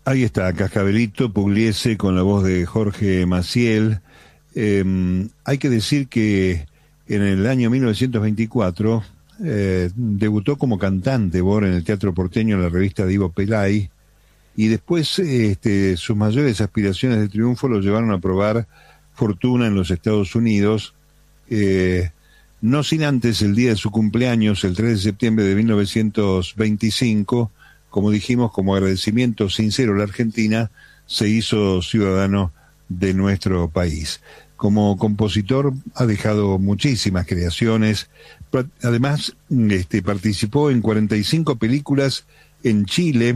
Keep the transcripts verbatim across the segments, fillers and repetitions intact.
Ahí está, Cascabelito, Pugliese, con la voz de Jorge Maciel. Eh, hay que decir que en el año mil novecientos veinticuatro eh, debutó como cantante Bor en el Teatro Porteño, en la revista de Ivo Pelay, y después este, sus mayores aspiraciones de triunfo lo llevaron a probar fortuna en los Estados Unidos, eh, no sin antes, el día de su cumpleaños, el tres de septiembre de mil novecientos veinticinco, como dijimos, como agradecimiento sincero a la Argentina, se hizo ciudadano de nuestro país. Como compositor ha dejado muchísimas creaciones, además este, participó en cuarenta y cinco películas en Chile,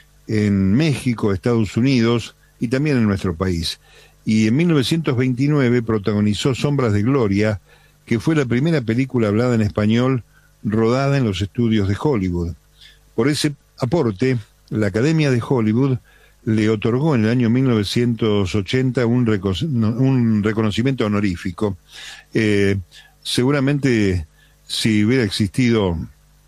en México, Estados Unidos y también en nuestro país. Y en mil novecientos veintinueve protagonizó Sombras de Gloria, que fue la primera película hablada en español rodada en los estudios de Hollywood. Por ese aporte, la Academia de Hollywood le otorgó en el año mil novecientos ochenta un, reco- un reconocimiento honorífico. Eh, seguramente si hubiera existido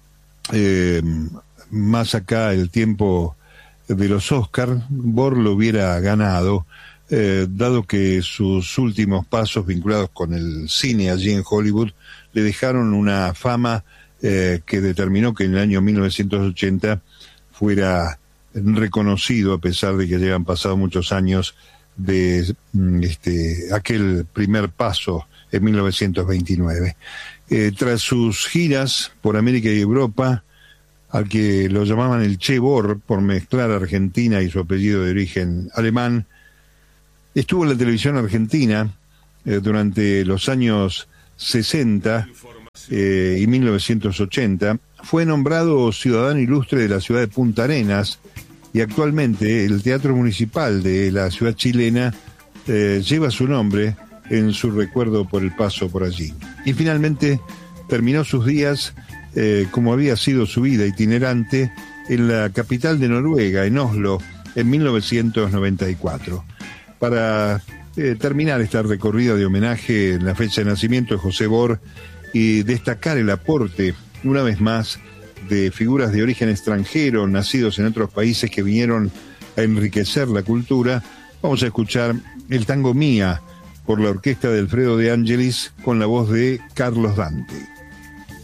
eh, más acá el tiempo de los Oscar, Bor lo hubiera ganado, eh, dado que sus últimos pasos vinculados con el cine allí en Hollywood le dejaron una fama eh, que determinó que en el año mil novecientos ochenta fuera reconocido, a pesar de que llevan pasado muchos años de este, aquel primer paso en mil novecientos veintinueve. Eh, tras sus giras por América y Europa, al que lo llamaban el Che Bor, por mezclar Argentina y su apellido de origen alemán, estuvo en la televisión argentina eh, durante los años sesenta eh, y mil novecientos ochenta, fue nombrado ciudadano ilustre de la ciudad de Punta Arenas, y actualmente el Teatro Municipal de la ciudad chilena eh, lleva su nombre en su recuerdo por el paso por allí. Y finalmente terminó sus días, eh, como había sido su vida itinerante, en la capital de Noruega, en Oslo, en mil novecientos noventa y cuatro. Para eh, terminar esta recorrida de homenaje en la fecha de nacimiento de José Bor y destacar el aporte, una vez más, de figuras de origen extranjero, nacidos en otros países, que vinieron a enriquecer la cultura, vamos a escuchar el tango Mía por la orquesta de Alfredo de Angelis con la voz de Carlos Dante.